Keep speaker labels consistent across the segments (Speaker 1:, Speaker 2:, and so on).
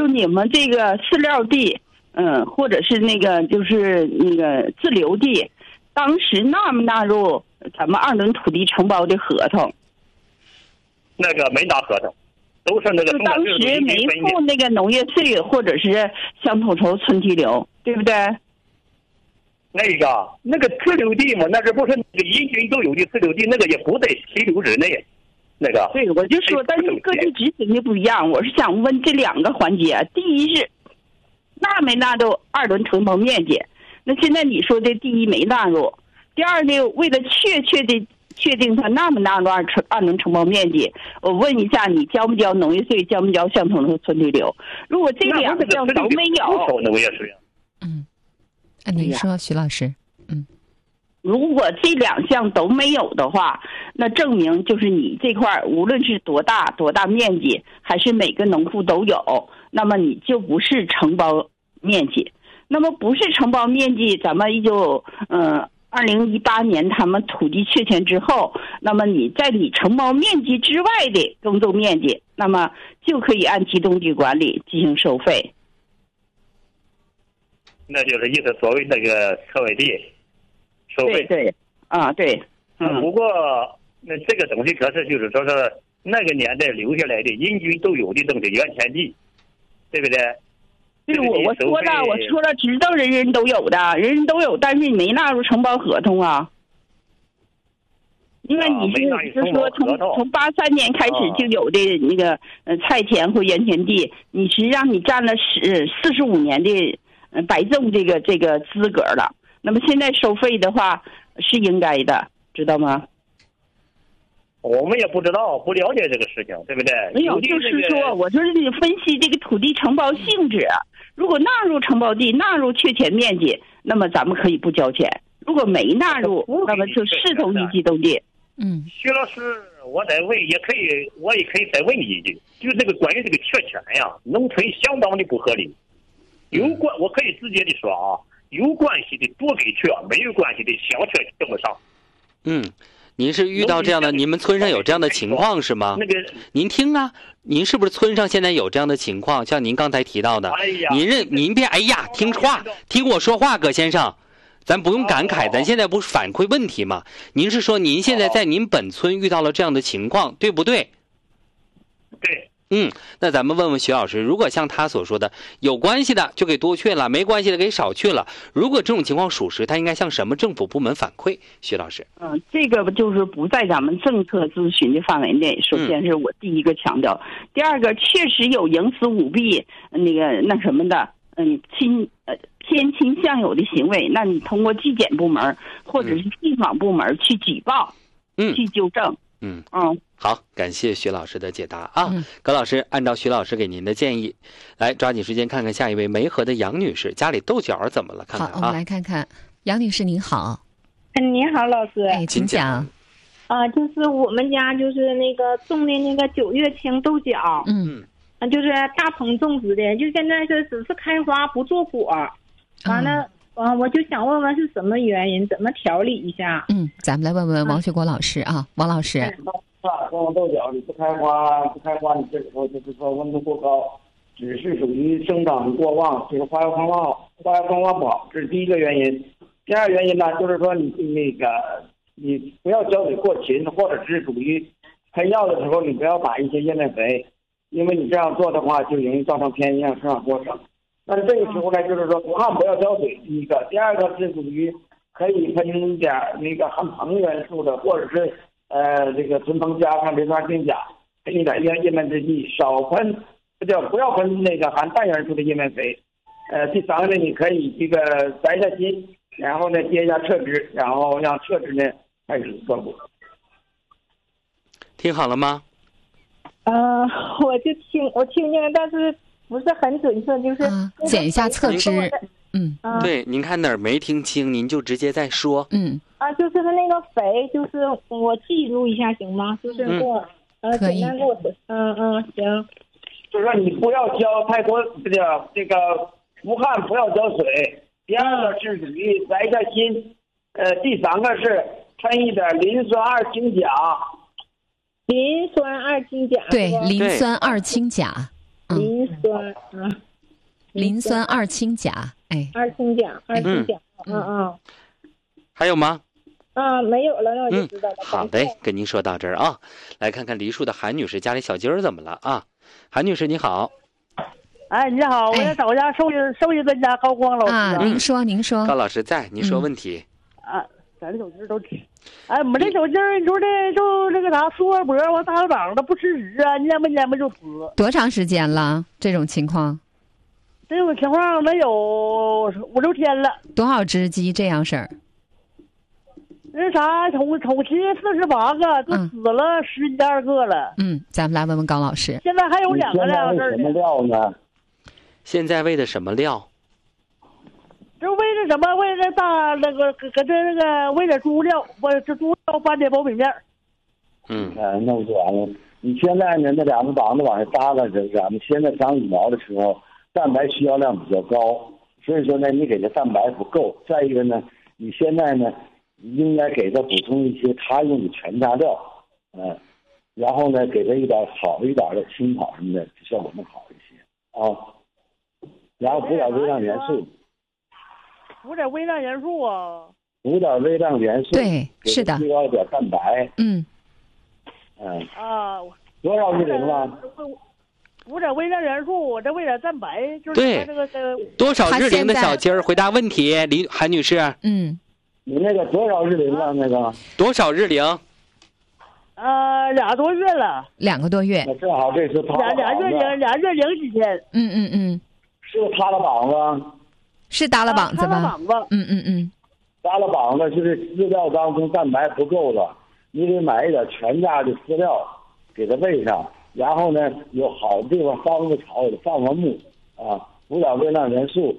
Speaker 1: 就你们这个饲料地，或者是那个就是那个自留地，当时纳没纳入咱们2轮土地承包的合同？
Speaker 2: 那个没拿合同，都是那个。
Speaker 1: 就当时没付那个农业税或者是乡统筹村提留，对不对？
Speaker 2: 那个自留地嘛，那是不是那个人均都有的自留地，那个也不在提留之内。那个
Speaker 1: 对，我就说，但是各地执行的不一样。我是想问这2个环节，第一是纳没纳入2轮承包面积？那现在你说的第一没纳入，第二呢，为了确定它纳没纳入2轮承包面积，我问一下，你交不交农业税，交不交乡统筹村提留？如果这2项都没有，
Speaker 2: 农业税。
Speaker 3: 您说，徐老师。
Speaker 1: 如果这2项都没有的话，那证明就是你这块无论是多大面积，还是每个农户都有，那么你就不是承包面积。那么不是承包面积，咱们2018年他们土地确权之后，那么你在你承包面积之外的耕种面积，那么就可以按机动地管理进行收费。
Speaker 2: 那就是意思所谓那个侧位地收费。
Speaker 1: 对，对。
Speaker 2: 不过那这个东西可是就是说是那个年代留下来的人均都有的东西，原田地，对不对？
Speaker 1: 对，我说了，执照人人都有的，人人都有，但是你没纳入承包合同啊。因为你是说从83年开始就有的那个菜田或原田地，你实际上你占了45年的白种这个资格了。那么现在收费的话是应该的，知道吗？
Speaker 2: 我们也不知道，不了解这个事情，对不对？
Speaker 1: 没有，就是说，我就是你分析这个土地承包性质。如果纳入承包地，纳入确权面积，那么咱们可以不交钱；如果没纳入，那么就视同一机动地。
Speaker 2: 徐老师，我也可以再问你一句，就是这个关于这个确权呀，农村相当的不合理。我可以直接的说啊，有关系的多给缺，没有关系的想缺用不上。
Speaker 4: 您是遇到这样的，你们村上有这样的情况是吗？您听啊，您是不是村上现在有这样的情况？像您刚才提到的，您别听话，听我说话，葛先生，咱不用感慨，咱现在不是反馈问题吗？您是说您现在在您本村遇到了这样的情况，对不对？
Speaker 2: 对。
Speaker 4: 那咱们问问徐老师，如果像他所说的有关系的就给多去了，没关系的给少去了，如果这种情况属实，他应该向什么政府部门反馈？徐老师，
Speaker 1: 这个就是不在咱们政策咨询的范围内。首先是我第一个强调，第二个确实有营私舞弊那什么的，偏亲向友的行为，那你通过纪检部门或者是信访部门去举报，去纠正。
Speaker 4: 好，感谢徐老师的解答啊。葛老师，按照徐老师给您的建议，来抓紧时间看看下一位梅河的杨女士，家里豆角怎么了？看看
Speaker 3: 好，我们来看看杨女士您好。
Speaker 5: 您好，老师。
Speaker 3: 请讲。
Speaker 5: 就是我们家就是那个种的那个9月青豆角，就是大棚种植的，就现在是只是开花不做果，完了。我就想问问是什么原因，怎么调理一下？
Speaker 3: 咱们来问问王学国老师啊，王老师。
Speaker 6: 种豆角你不开花，你这时候就是说温度过高，只是属于生长过旺，这个花芽风貌不好，这是第一个原因。第二个原因呢，就是说你不要浇水过勤，或者是属于喷药的时候，你不要打一些叶面肥，因为你这样做的话就容易造成偏营养生长过程。但是这个时候呢，就是说不旱不要浇水，第一个，第二个是属于可以喷点那个含硼元素的，或者是这个纯硼加上磷酸氢钾，喷一点叶面制剂，少喷，不要喷那个含氮元素的叶面肥。第三个呢，你可以这个摘下心，然后呢接一下侧枝，然后让侧枝呢开始做果。
Speaker 4: 听好了吗？
Speaker 5: 我听见了，但是不是很准确，就是
Speaker 3: 剪一下侧枝。
Speaker 4: 对，您看哪儿没听清，您就直接再说。
Speaker 5: 就是那个肥，就是我记录一下行吗？就是给我简单给我行。
Speaker 6: 就是说你不要浇太多这个不旱不要浇水。第二个是属于摘下心，第三个是喷一点磷酸二氢钾。
Speaker 5: 磷酸二氢钾。
Speaker 3: 对，磷酸二氢钾。
Speaker 5: 磷磷酸，
Speaker 3: 磷酸二氢钾，哎，
Speaker 5: 二氢钾，
Speaker 4: 还有吗？
Speaker 5: 没有了，那我就知道了。
Speaker 4: 好嘞，跟您说到这儿啊，来看看梨树的韩女士家里小鸡儿怎么了啊？韩女士你好。
Speaker 7: 哎，你好，我要找一下兽医专家高光老师
Speaker 3: 啊。您说，
Speaker 4: 高老师在，您说问题。
Speaker 7: 咱这小鸡都吃。哎，我们这小鸡儿，你说这就那个啥，缩脖往大长的不吃食啊，蔫巴就死。
Speaker 3: 多长时间了？这种情况？
Speaker 7: 这种情况能有5、6天了。
Speaker 3: 多少只鸡这样式儿？
Speaker 7: 那啥，宠鸡48个，都死了10几2个了。
Speaker 3: 咱们来问问高老师。
Speaker 7: 现在还有2个这样事儿呢。
Speaker 6: 什么料呢？
Speaker 4: 现在喂的什么料？
Speaker 7: 这喂的什么？喂的大那个搁这那个喂点猪料，这猪料拌点苞米面。
Speaker 6: 弄就完了。你现在呢，那2个膀子往下耷拉着，咱们现在长羽毛的时候，蛋白需要量比较高，所以说呢，你给的蛋白不够。再一个呢，你现在呢，应该给它补充一些它用的全家料，然后呢，给它一点好一点的青草什么的，效果能好一些啊。然后补点微量元素。
Speaker 7: 补点微量元素啊。
Speaker 6: 补点微量元素。
Speaker 3: 对，是的。
Speaker 6: 提高点蛋白。多少日龄了？
Speaker 7: 补点微量元素，我再喂点蛋白，就是
Speaker 4: 对
Speaker 7: 这个
Speaker 4: 多少日龄的小鸡儿？回答问题，韩女士。
Speaker 6: 你那个多少日龄了？那个
Speaker 4: 多少日龄
Speaker 7: ？2多月了。
Speaker 3: 2个多月。
Speaker 6: 那正好这是他的
Speaker 7: 俩月零几天。
Speaker 6: 是塌了膀子。
Speaker 3: 是耷拉膀子吧？
Speaker 7: 耷拉膀子。
Speaker 6: 耷拉膀子就是饲料当中蛋白不够了，你得买一点全价的饲料给它喂上，然后呢有好的地方放个草，得放个木补点微量元素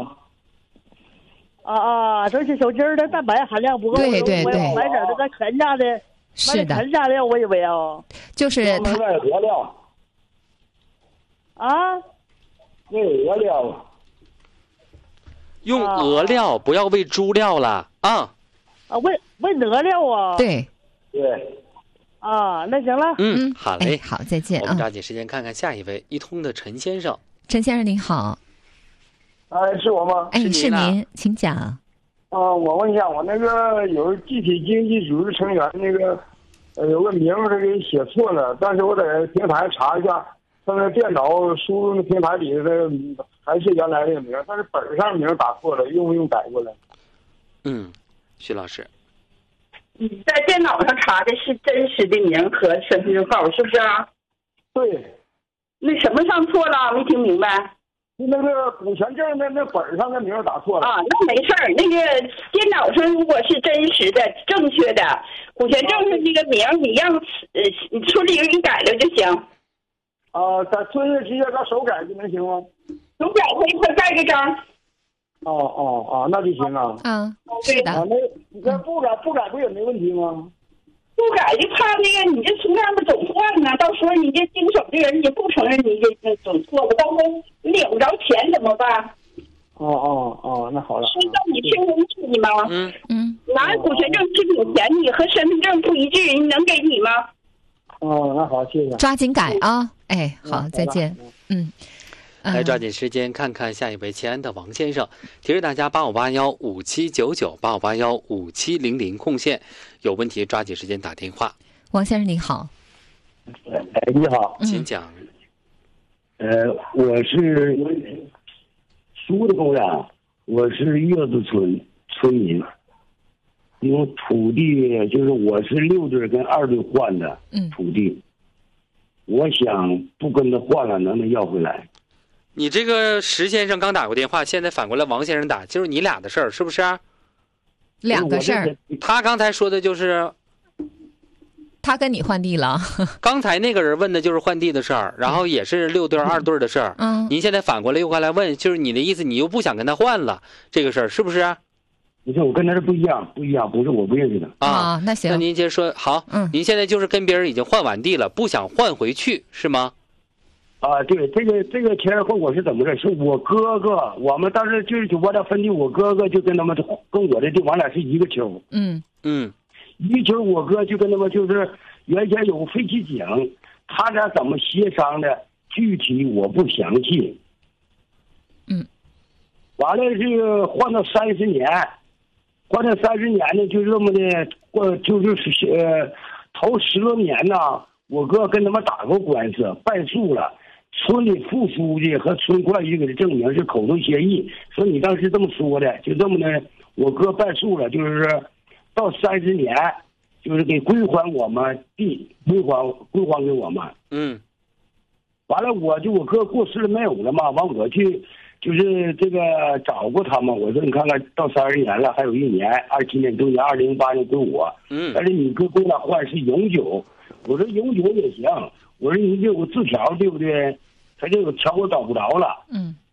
Speaker 7: 这些小鸡儿的蛋白含量不够，
Speaker 3: 对，
Speaker 7: 我要买点这个全价的，
Speaker 3: 是的，
Speaker 7: 全价料喂一喂
Speaker 3: 就是
Speaker 6: 它喂鹅料喂鹅料。
Speaker 4: 用鹅料，不要喂猪料了
Speaker 7: 喂鹅料啊。
Speaker 3: 对。
Speaker 7: 那行了。
Speaker 4: 好嘞，
Speaker 3: 好，再见。
Speaker 4: 我们抓紧时间看看下一位，一通的陈先生。
Speaker 3: 陈先生您好。
Speaker 6: 是我吗？
Speaker 3: 是您，请讲。
Speaker 6: 我问一下，我那个有集体经济组织成员那个有个名他给写错了，但是我在平台查一下，他那电脑输入那平台里的还是原来那个名，但是本上名打错了，用不用改过来？
Speaker 4: 徐老师，
Speaker 1: 你在电脑上查的是真实的名和身份证号，是不是啊？
Speaker 6: 对。
Speaker 1: 那什么上错了？没听明白。
Speaker 6: 那个股权证那本上的名打错了。
Speaker 1: 那没事儿。那个电脑上如果是真实的、正确的，股权证上这个名你让你村里人给改了就行。
Speaker 6: 在村里直接他手改就能行吗？
Speaker 1: 手改可以快盖个章。
Speaker 6: 那就行啊。
Speaker 3: 是的。
Speaker 6: 那不改不也没问题吗？
Speaker 1: 不改就怕那个你这图上面总换呢，到时候你这经手的人也不承认你这总错了，到时候你领不着钱怎么办？
Speaker 6: 那好了。
Speaker 1: 是让你听公你吗？拿股权证支领钱，你和身份证不一致，人能给你吗？
Speaker 6: 那好，谢谢。
Speaker 3: 抓紧改啊！好，再见。
Speaker 4: 来抓紧时间看看下一位，迁安的王先生，提示大家85815799，85815700空线，有问题抓紧时间打电话。
Speaker 3: 王先生你好。
Speaker 6: 你好，
Speaker 4: 请讲。
Speaker 6: 我是苏的工人，我是月子村民，因为土地就是我是6对跟2对换的土地，我想不跟他换了，能不能要回来？
Speaker 4: 你这个石先生刚打过电话，现在反过来王先生打，就是你俩的事儿，是不是
Speaker 3: ？2个事儿。
Speaker 4: 他刚才说的就是
Speaker 3: 他跟你换地了。
Speaker 4: 刚才那个人问的就是换地的事儿，然后也是6对2对的事儿。您现在反过来又过来问，就是你的意思，你又不想跟他换了这个事儿，是不是？
Speaker 6: 不是，我跟他是不一样，不是我不认识的
Speaker 3: 那行，
Speaker 4: 那您接着说。好，您现在就是跟别人已经换完地了，不想换回去是吗？
Speaker 6: 对，这个前后果是怎么着？是我哥哥，我们当时就是我俩分地，我哥哥就跟他们跟我的地，我俩是一个球。一球，我哥就跟他们就是原先有个废弃井，他俩怎么协商的？
Speaker 8: 具体我不详细。完了这个换到30年，换到30年呢，就这么的，头10多年呢，我哥跟他们打过官司，败诉了。村里副书记和村会计给他证明是口头协议，说你当时这么说的，就这么的，我哥败诉了，就是到30年，就是给归还我们地，归还给我们。完了我哥过世了没有了嘛，完我去就是这个找过他们，我说你看看到30年了，还有1年，27年周年，2008年归我。但是你哥跟我换是永久，我说永久也行，我说你有个字条对不对？他这个条我找不着了。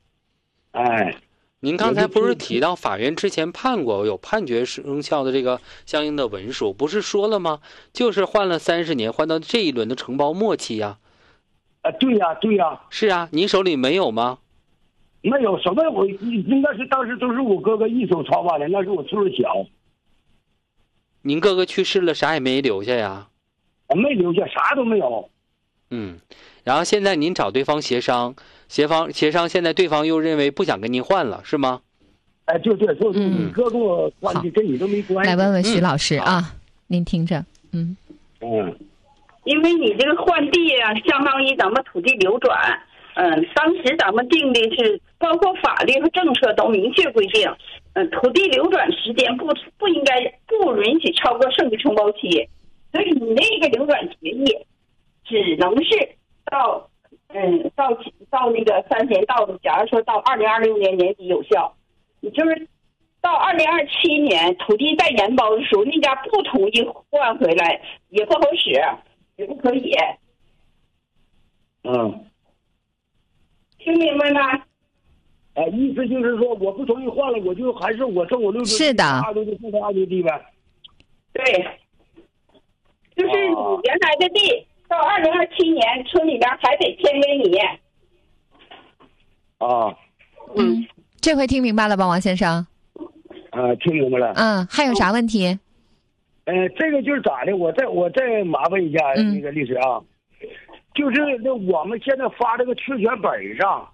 Speaker 4: 您刚才不是提到法院之前判过有判决生效的这个相应的文书，不是说了吗？就是换了30年，换到这一轮的承包末期呀。
Speaker 8: 对呀。
Speaker 4: 是啊，您手里没有吗？
Speaker 8: 没有，什么我应该是当时都是我哥哥一手操办的，那是我岁数小。
Speaker 4: 您哥哥去世了，啥也没留下呀？
Speaker 8: 没留下，啥都没有。
Speaker 4: 然后现在您找对方协商，现在对方又认为不想跟您换了，是吗？
Speaker 8: 对，就是你哥跟我换的，跟你都没关系。
Speaker 3: 来问问徐老师啊，您听着。
Speaker 1: 因为你这个换地啊，相当于咱们土地流转。当时咱们定的是，包括法律和政策都明确规定，土地流转时间不允许超过剩余承包期，所以你那个流转协议只能是到那个3年到的，假如说到2026年年底有效，你就是到2027年土地再延包的时候，那家不同意换回来也不好使，也不可以。听明白吗？
Speaker 8: 意思就是说，我不同意换了，我就还是我剩我6
Speaker 3: 是的
Speaker 8: 2多地剩2多地呗。
Speaker 1: 对，就是你原来的地到2027年，村里边还得签给你。
Speaker 3: 这回听明白了吧，王先生？
Speaker 8: 听明白了。
Speaker 3: 还有啥问题？
Speaker 8: 这个就是咋的？我再麻烦一下那个律师啊。就是那我们现在发这个确权本上，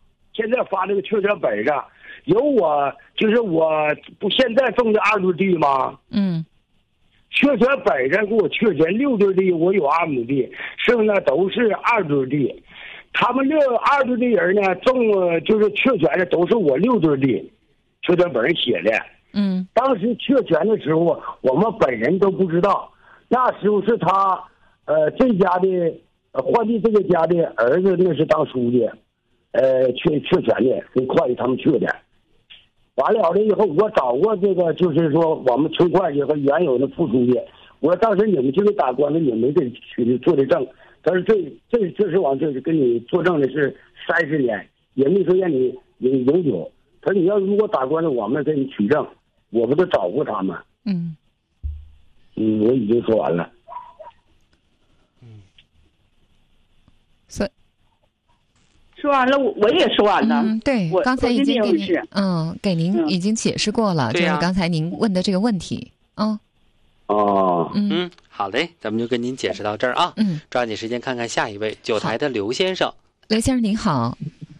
Speaker 8: 有我就是我不现在种的2吨地吗？确权本上给我确权6吨地，我有2亩地，剩下都是2吨地。他们2吨的人呢，种就是确权的都是我6吨地，确权本上写的。当时确权的时候，我们本人都不知道，那时候是他这家的。换地这个家的儿子那是当书记，确权的，跟会计他们去的。完了以后，我找过这个，就是说我们村会计和原有的副书记，我说当时你们这个打官司，你们没给取做的证，但是这是往这是跟你作证的是30年，也没说让你永久。他说你要如果打官司，我们给你取证，我们都找过他们。我已经说完了。
Speaker 1: 说完了，我也说完了。
Speaker 3: 对，刚才已经给您给您已经解释过了，就是刚才您问的这个问题。
Speaker 4: 好嘞，咱们就跟您解释到这儿啊。抓紧时间看看下一位9台的刘先生。
Speaker 3: 刘先生您好。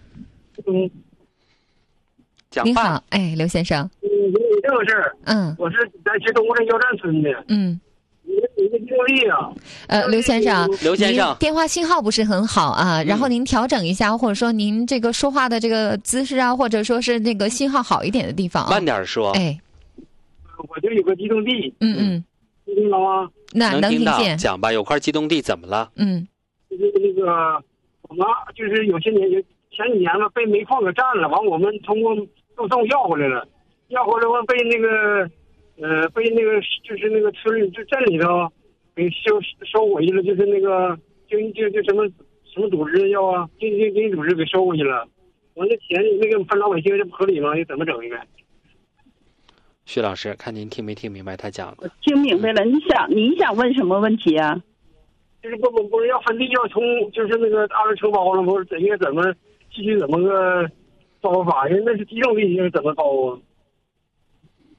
Speaker 3: 您好，刘先生。
Speaker 9: 有这个事儿。我是在其东镇腰站村的。有一个经历啊。
Speaker 3: 刘先生，
Speaker 4: 您
Speaker 3: 电话信号不是很好啊，然后您调整一下，或者说您这个说话的这个姿势啊，或者说是那个信号好一点的地方
Speaker 4: 慢点说。
Speaker 9: 我就有个机动地。听到吗？
Speaker 3: 能听见。
Speaker 4: 讲吧，有块机动地怎么了？
Speaker 9: 就是那个我妈就是有些年前几年吧，被煤矿给占了，完我们通过诉讼要回来了，完被那个就是那个村里就镇里头给收回去了，就是那个就什么组织要啊，经济组织给收回去了。完这钱那个分老百姓这不合理吗？这怎么整应该？
Speaker 4: 徐老师，看您听没听明白他讲的？
Speaker 1: 听明白了。你想问什么问题啊？
Speaker 9: 就是不是要分地要从就是那个2轮承包了，不是应该怎么继续怎么个包法？因为那是地种地，应该怎么包啊？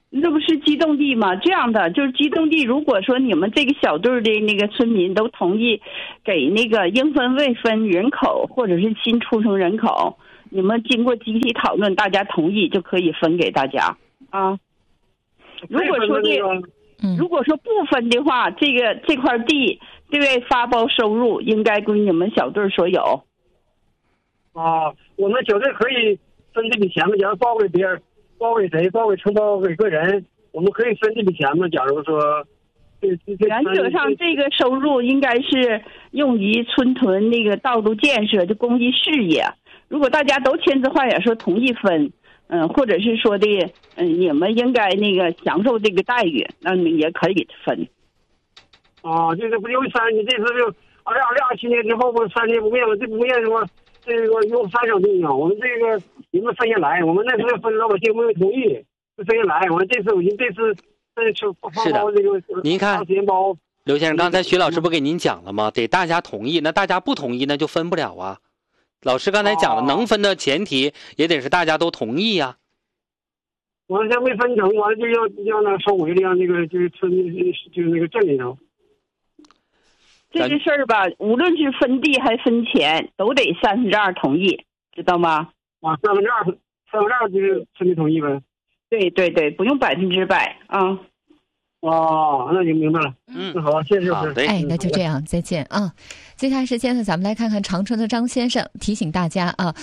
Speaker 1: 这不是机动地吗？这样的就是机动地，如果说你们这个小队的那个村民都同意给那个应分未分人口或者是新出生人口，你们经过集体讨论，大家同意就可以分给大家啊。如果说不分的话，这块地对外发包收入应该归你们小队所有。
Speaker 9: 啊，我们小队可以分这笔钱吗？假如包给别人，包给谁？包给承包给个人，我们可以分这笔钱吗？假如说，
Speaker 1: 原则上这个收入应该是用于村屯那个道路建设的公益事业。如果大家都签字画押说同意分，或者是说的，你们应该那个享受这个待遇，那你们也可以分。
Speaker 9: 啊，就是不用3年，这次就2027年之后不3年不变了，这不变说这个用3省定啊，我们这个你们分下来，我们那时候分老百姓没有同意，就分下来，我们这次发包这个，
Speaker 4: 您看刘先生，刚才徐老师不给您讲了吗？得大家同意，那大家不同意那就分不了啊。老师刚才讲了，能分的前提也得是大家都同意呀。
Speaker 9: 完了，这没分成，完了就要那收回的，让那个就是村就是那个镇里头。
Speaker 1: 这个事儿吧，无论是分地还分钱，都得2/3同意，知道吗？
Speaker 9: 啊，2/3就是村民同意呗。
Speaker 1: 对，不用100%啊。
Speaker 9: 哦，那就明白了。好，谢谢老师。
Speaker 3: 那就这样，再见啊。接下来时间呢，咱们来看看长春的张先生提醒大家啊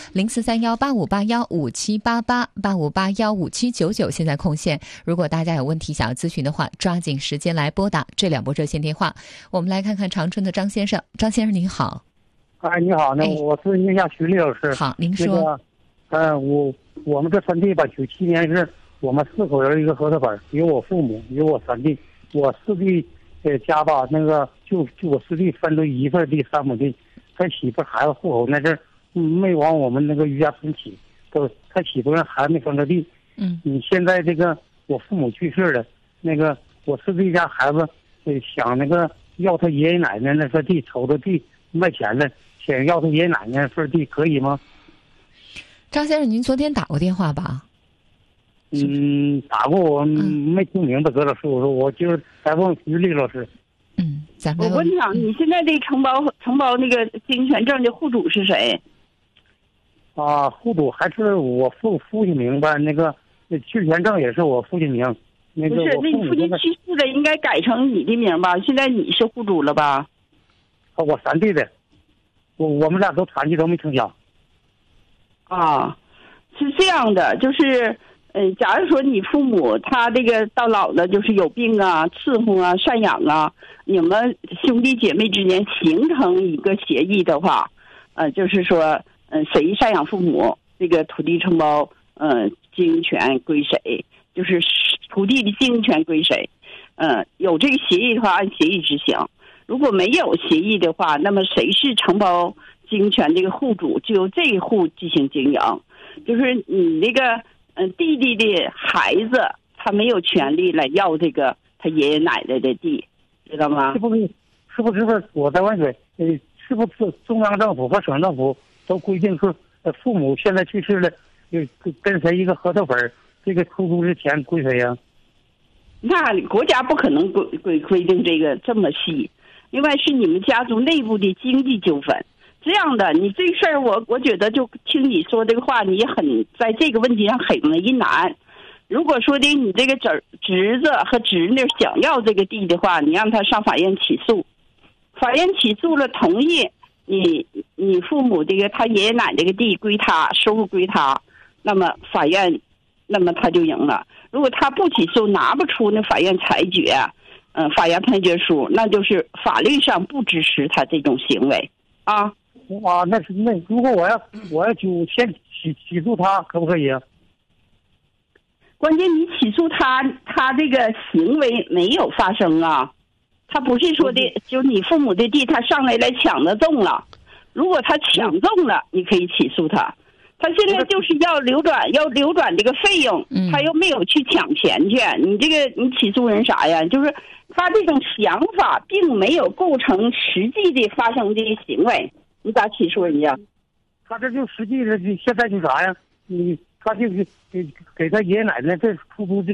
Speaker 3: ，04318581578885815799现在空线。如果大家有问题想要咨询的话，抓紧时间来拨打这2部热线电话。我们来看看长春的张先生，张先生您好。
Speaker 10: 你好，我是宁夏徐丽老师。
Speaker 3: 好，您说。
Speaker 10: 我们这分地吧，97年是我们4口人一个合作本，有我父母，有我3弟，我4弟家吧，那个就我4弟分了1份地3亩地，他媳妇孩子户口那阵没往我们那个余家村起，他媳妇还没分着地。你现在这个我父母去世了，那个我4弟家孩子想那个要他爷爷奶奶那份地，筹的地卖钱了，想要他爷爷奶奶那份地，可以吗？
Speaker 3: 张先生，您昨天打过电话吧？
Speaker 10: 打过，我没听明白葛老师，我就是在问于丽老师。
Speaker 1: 我问你啊，你现在这承包那个经营权证的户主是谁？
Speaker 10: 啊，户主还是我父亲名吧？那个去权证也是我父亲名。不是，
Speaker 1: 那你父亲去世了，应该改成你的名吧？现在你是户主了吧？
Speaker 10: 我3弟的，我们俩都残疾，都没成家。
Speaker 1: 啊，是这样的，就是，假如说你父母他这个到老了，就是有病啊、伺候啊、赡养啊，你们兄弟姐妹之间形成一个协议的话，就是说，谁赡养父母，这个土地承包，经营权归谁，就是土地的经营权归谁，有这个协议的话，按协议执行；如果没有协议的话，那么谁是承包经营权这个户主，就由这一户进行经营。就是你那个弟弟的孩子，他没有权利来要这个他爷爷奶奶的地，知道吗？
Speaker 10: 是不是我在问水？是不是中央政府和省政府都规定是父母现在去世了，跟谁一个合作本，这个出租的钱归谁呀？
Speaker 1: 那国家不可能规定这个这么细。另外是你们家族内部的经济纠纷。这样的，你这事儿我觉得就听你说这个话，你很在这个问题上很为难。如果说的你这个侄子和侄女想要这个地的话，你让他上法院起诉，法院起诉了同意你父母这个他爷爷奶奶这个地归他，收入归他，那么法院那么他就赢了。如果他不起诉，拿不出那法院裁决，法院判决书，那就是法律上不支持他这种行为啊。
Speaker 10: 那如果我要就先起诉他，可不可以啊？
Speaker 1: 关键你起诉他这个行为没有发生啊，他不是说的就是你父母的地他上来抢得中了，如果他抢中了，你可以起诉他。他现在就是要流转这个费用，他又没有去抢钱去，你起诉人啥呀？就是他这种想法并没有构成实际的发生这些行为。你咋起诉人家？
Speaker 10: 他这就实际的，现在就啥呀？他就给他爷爷奶奶这出租这个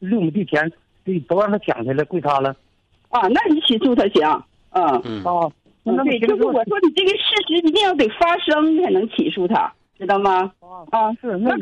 Speaker 10: 6亩地田都让他抢下来归他了。
Speaker 1: 啊，那你起诉他行。对，就是我说你这个事实一定要得发生才能起诉他，知道吗？是，那